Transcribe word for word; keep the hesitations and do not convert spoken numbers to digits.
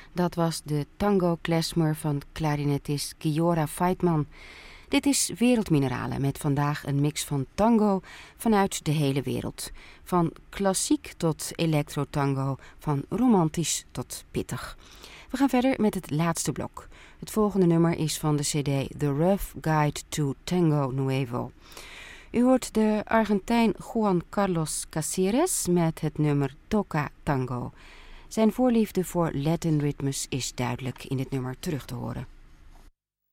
Dat was de tango-klezmer van klarinetist Giora Feitman. Dit is Wereldmineralen met vandaag een mix van tango vanuit de hele wereld. Van klassiek tot electro-tango, van romantisch tot pittig. We gaan verder met het laatste blok. Het volgende nummer is van de cd The Rough Guide to Tango Nuevo. U hoort de Argentijn Juan Carlos Caceres met het nummer Toca Tango. Zijn voorliefde voor Latin ritmes is duidelijk in dit nummer terug te horen.